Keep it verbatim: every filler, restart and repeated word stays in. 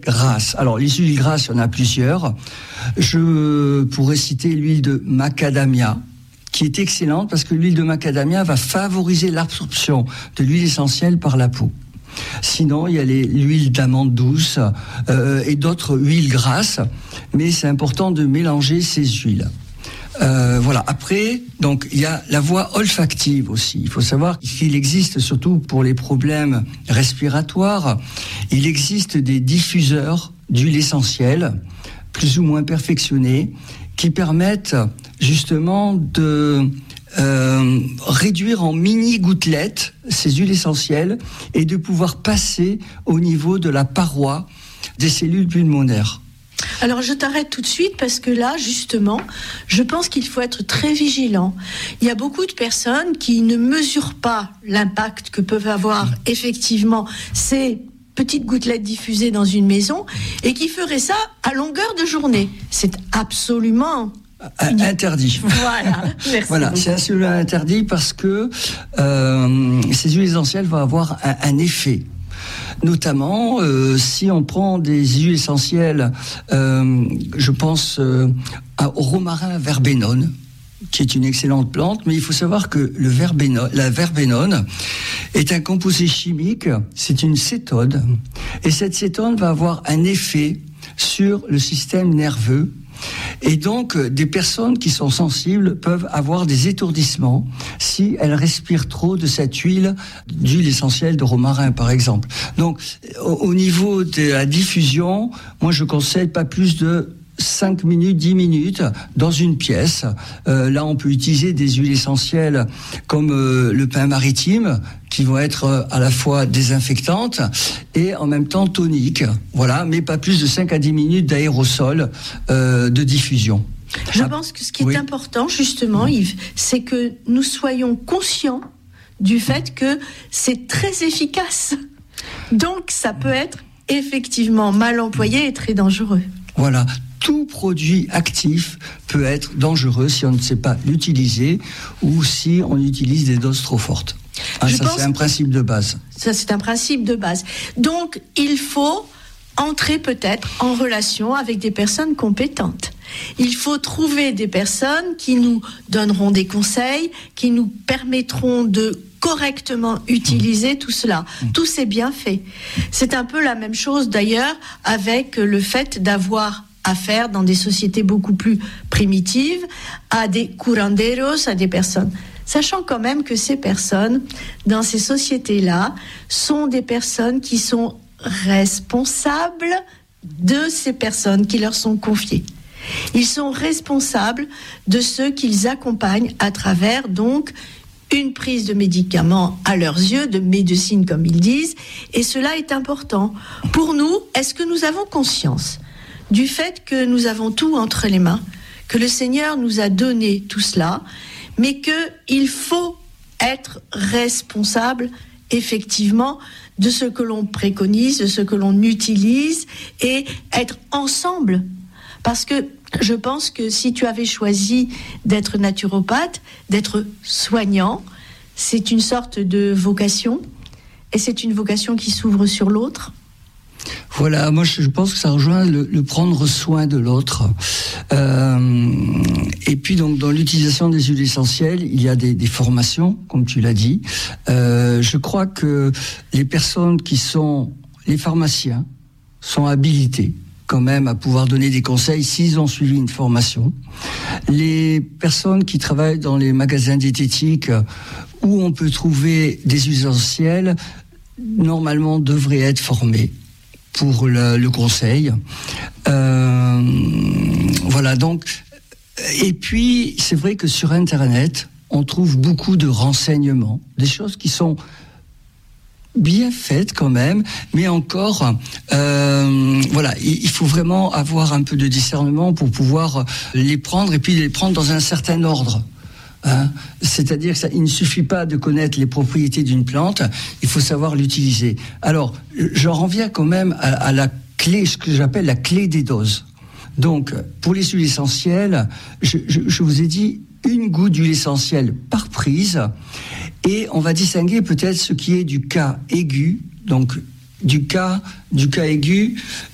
grasses. Alors, les huiles grasses, il y en a plusieurs. Je pourrais citer l'huile de macadamia, qui est excellente parce que l'huile de macadamia va favoriser l'absorption de l'huile essentielle par la peau. Sinon, il y a les, l'huile d'amande douce euh, et d'autres huiles grasses, mais c'est important de mélanger ces huiles. Euh, voilà. Après, donc il y a la voie olfactive aussi. Il faut savoir qu'il existe, surtout pour les problèmes respiratoires, il existe des diffuseurs d'huile essentielle, plus ou moins perfectionnés, qui permettent justement de euh, réduire en mini gouttelettes ces huiles essentielles et de pouvoir passer au niveau de la paroi des cellules pulmonaires. Alors je t'arrête tout de suite parce que là, justement, je pense qu'il faut être très vigilant. Il y a beaucoup de personnes qui ne mesurent pas l'impact que peuvent avoir effectivement ces petites gouttelettes diffusées dans une maison et qui feraient ça à longueur de journée. C'est absolument interdit. Voilà, merci. Voilà, c'est absolument interdit parce que euh, ces huiles essentielles vont avoir un, un effet. Notamment, euh, si on prend des huiles essentielles, euh, je pense euh, au romarin verbenone, qui est une excellente plante, mais il faut savoir que le verbenone, la verbenone est un composé chimique, c'est une cétone, et cette cétone va avoir un effet sur le système nerveux. Et donc, des personnes qui sont sensibles peuvent avoir des étourdissements si elles respirent trop de cette huile, d'huile essentielle de romarin, par exemple. Donc, au, au niveau de la diffusion, moi, je conseille pas plus de cinq minutes, dix minutes dans une pièce. Euh, là, on peut utiliser des huiles essentielles comme euh, le pin maritime, qui vont être euh, à la fois désinfectantes et en même temps toniques. Voilà, mais pas plus de cinq à dix minutes d'aérosol euh, de diffusion. Je pense que ce qui est oui. important, justement, Yves, c'est que nous soyons conscients du fait que c'est très efficace. Donc, ça peut être effectivement mal employé et très dangereux. Voilà. Tout produit actif peut être dangereux si on ne sait pas l'utiliser ou si on utilise des doses trop fortes. Ah, ça, c'est un principe de base. Ça, c'est un principe de base. Donc, il faut entrer peut-être en relation avec des personnes compétentes. Il faut trouver des personnes qui nous donneront des conseils, qui nous permettront de correctement utiliser mmh. tout cela. Mmh. Tous ces bienfaits. C'est un peu la même chose d'ailleurs avec le fait d'avoir affaire dans des sociétés beaucoup plus primitives à des curanderos, à des personnes. Sachant quand même que ces personnes, dans ces sociétés-là, sont des personnes qui sont responsables de ces personnes qui leur sont confiées. Ils sont responsables de ceux qu'ils accompagnent à travers donc une prise de médicaments à leurs yeux, de médecine comme ils disent, et cela est important. Pour nous, est-ce que nous avons conscience du fait que nous avons tout entre les mains, que le Seigneur nous a donné tout cela, mais qu'il faut être responsable, effectivement, de ce que l'on préconise, de ce que l'on utilise, et être ensemble. Parce que je pense que si tu avais choisi d'être naturopathe, d'être soignant, c'est une sorte de vocation, et c'est une vocation qui s'ouvre sur l'autre. Voilà, moi je pense que ça rejoint le, le prendre soin de l'autre. Euh, et puis donc dans l'utilisation des huiles essentielles, il y a des, des formations, comme tu l'as dit. Euh, je crois que les personnes qui sont, les pharmaciens, sont habilités quand même à pouvoir donner des conseils s'ils ont suivi une formation. Les personnes qui travaillent dans les magasins diététiques où on peut trouver des huiles essentielles, normalement devraient être formées pour le, le conseil. Euh, voilà, donc, et puis, c'est vrai que sur Internet, on trouve beaucoup de renseignements, des choses qui sont bien faites quand même, mais encore, euh, voilà, il, il faut vraiment avoir un peu de discernement pour pouvoir les prendre et puis les prendre dans un certain ordre. Hein, c'est-à-dire qu'il ne suffit pas de connaître les propriétés d'une plante, il faut savoir l'utiliser. Alors, j'en reviens quand même à, à la clé, ce que j'appelle la clé des doses. Donc, pour les huiles essentielles, je, je, je vous ai dit une goutte d'huile essentielle par prise, et on va distinguer peut-être ce qui est du cas aigu, donc du cas, du cas aigu,